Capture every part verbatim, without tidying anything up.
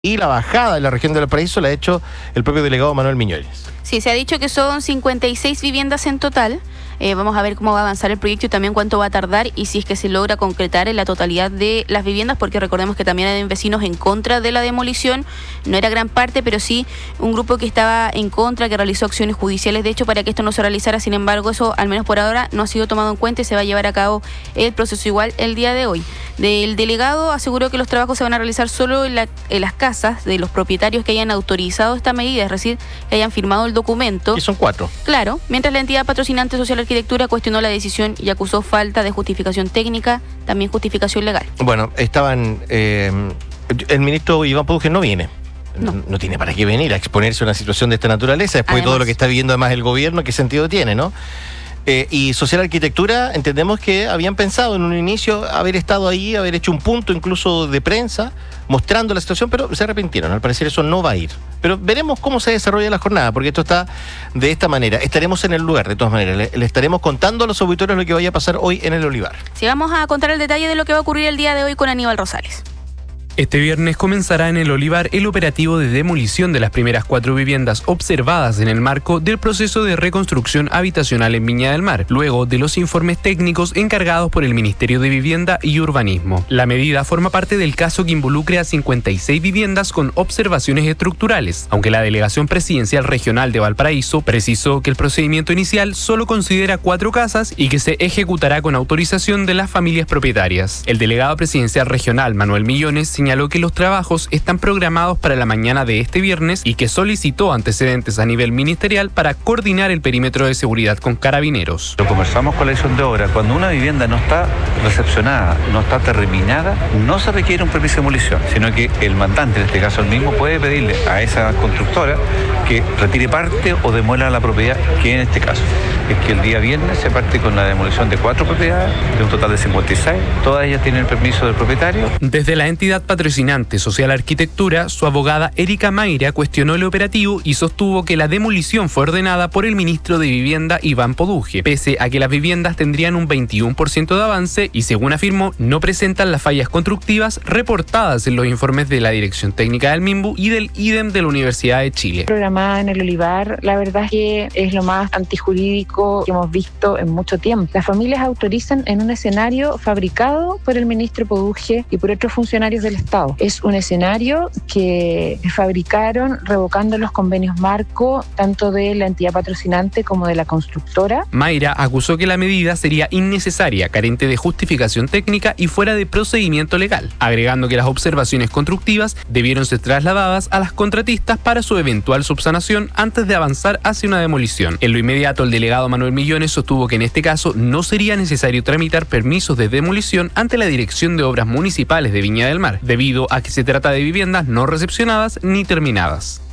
Y la bajada en la región de Valparaíso la ha hecho el propio delegado Manuel Miñones. Sí, se ha dicho que son cincuenta y seis viviendas en total. Eh, vamos a ver cómo va a avanzar el proyecto y también cuánto va a tardar y si es que se logra concretar en la totalidad de las viviendas, porque recordemos que también hay vecinos en contra de la demolición. No era gran parte, pero sí un grupo que estaba en contra, que realizó acciones judiciales, de hecho, para que esto no se realizara. Sin embargo, eso, al menos por ahora, no ha sido tomado en cuenta y se va a llevar a cabo el proceso igual el día de hoy. El delegado aseguró que los trabajos se van a realizar solo en, la, en las casas de los propietarios que hayan autorizado esta medida, es decir, que hayan firmado el documento. Y son cuatro. Claro, mientras la entidad patrocinante Social Arquitectura cuestionó la decisión y acusó falta de justificación técnica, también justificación legal. Bueno, estaban... Eh, el ministro Iván Poduje no viene. No. no tiene para qué venir a exponerse a una situación de esta naturaleza, después además, de todo lo que está viviendo además el gobierno, ¿qué sentido tiene, no? Eh, y Social Arquitectura, entendemos que habían pensado en un inicio haber estado ahí, haber hecho un punto incluso de prensa, mostrando la situación, pero se arrepintieron. Al parecer eso no va a ir. Pero veremos cómo se desarrolla la jornada, porque esto está de esta manera. Estaremos en el lugar, de todas maneras. Le, le estaremos contando a los auditores lo que vaya a pasar hoy en el Olivar. Sí, vamos a contar el detalle de lo que va a ocurrir el día de hoy con Aníbal Rosales. Este viernes comenzará en el Olivar el operativo de demolición de las primeras cuatro viviendas observadas en el marco del proceso de reconstrucción habitacional en Viña del Mar, luego de los informes técnicos encargados por el Ministerio de Vivienda y Urbanismo. La medida forma parte del caso que involucre a cincuenta y seis viviendas con observaciones estructurales, aunque la Delegación Presidencial Regional de Valparaíso precisó que el procedimiento inicial solo considera cuatro casas y que se ejecutará con autorización de las familias propietarias. El delegado presidencial regional, Manuel Miñones, señaló que los trabajos están programados para la mañana de este viernes y que solicitó antecedentes a nivel ministerial para coordinar el perímetro de seguridad con carabineros. Lo conversamos con la dirección de obra. Cuando una vivienda no está recepcionada, no está terminada, no se requiere un permiso de demolición, sino que el mandante, en este caso el mismo, puede pedirle a esa constructora que retire parte o demuela la propiedad, que en este caso es que el día viernes se parte con la demolición de cuatro propiedades, de un total de cincuenta y seis. Todas ellas tienen el permiso del propietario. Desde la entidad patrocinante Social Arquitectura, su abogada Erika Mayra cuestionó el operativo y sostuvo que la demolición fue ordenada por el ministro de Vivienda Iván Poduje, pese a que las viviendas tendrían un veintiuno por ciento de avance y, según afirmó, no presentan las fallas constructivas reportadas en los informes de la Dirección Técnica del MIMBU y del IDEM de la Universidad de Chile. Programada en el Olivar, la verdad es que es lo más antijurídico que hemos visto en mucho tiempo. Las familias autorizan en un escenario fabricado por el ministro Poduje y por otros funcionarios del Estado. Es un escenario que fabricaron revocando los convenios marco tanto de la entidad patrocinante como de la constructora. Mayra acusó que la medida sería innecesaria, carente de justificación técnica y fuera de procedimiento legal, agregando que las observaciones constructivas debieron ser trasladadas a las contratistas para su eventual subsanación antes de avanzar hacia una demolición. En lo inmediato, el delegado Manuel Miñones sostuvo que en este caso no sería necesario tramitar permisos de demolición ante la Dirección de Obras Municipales de Viña del Mar, debido a que se trata de viviendas no recepcionadas ni terminadas.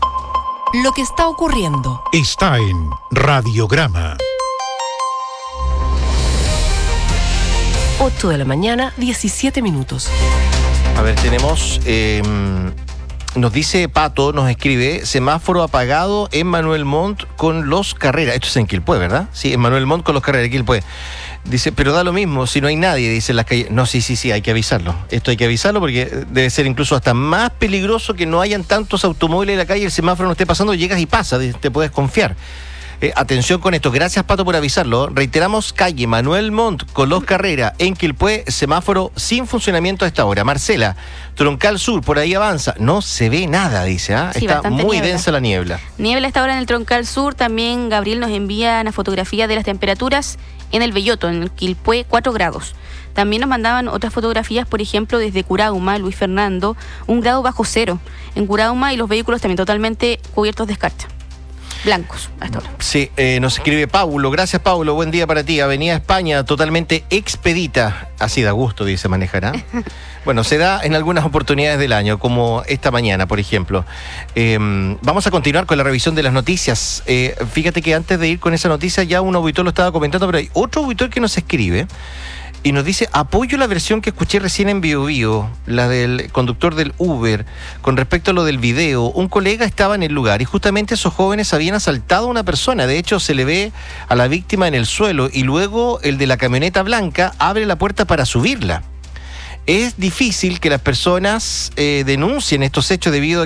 Lo que está ocurriendo está en Radiograma. ocho de la mañana, diecisiete minutos. A ver, tenemos... Eh, nos dice Pato, nos escribe, semáforo apagado en Manuel Montt con los Carrera. Esto es en Quilpué, ¿verdad? Sí, en Manuel Montt con los Carrera, Quilpué. Dice, pero da lo mismo, si no hay nadie, dice en las calles. No, sí, sí, sí, hay que avisarlo. Esto hay que avisarlo porque debe ser incluso hasta más peligroso que no hayan tantos automóviles en la calle, el semáforo no esté pasando, llegas y pasa, te puedes confiar. Eh, atención con esto, gracias Pato por avisarlo. Reiteramos, calle Manuel Montt con los Carrera en Quilpué, semáforo sin funcionamiento a esta hora. Marcela, Troncal Sur, por ahí avanza, no se ve nada, dice, ¿ah? Sí, está muy niebla. densa la niebla. Niebla a esta hora en el Troncal Sur, también Gabriel nos envía una fotografía de las temperaturas en el Belloto, en el Quilpué, cuatro grados. También nos mandaban otras fotografías, por ejemplo, desde Curauma, Luis Fernando, un grado bajo cero en Curauma y los vehículos también totalmente cubiertos de escarcha. Blancos, hasta ahora. Sí, eh, nos escribe Paulo. Gracias, Paulo. Buen día para ti. Avenida España, totalmente expedita. Así da gusto, dice, manejará. Bueno, se da en algunas oportunidades del año, como esta mañana, por ejemplo. Eh, vamos a continuar con la revisión de las noticias. Eh, fíjate que antes de ir con esa noticia, ya un auditor lo estaba comentando, pero hay otro auditor que nos escribe y nos dice, apoyo la versión que escuché recién en Bio Bio, la del conductor del Uber, con respecto a lo del video. Un colega estaba en el lugar y justamente esos jóvenes habían asaltado a una persona. De hecho, se le ve a la víctima en el suelo y luego el de la camioneta blanca abre la puerta para subirla. es difícil que las personas eh, denuncien estos hechos debido a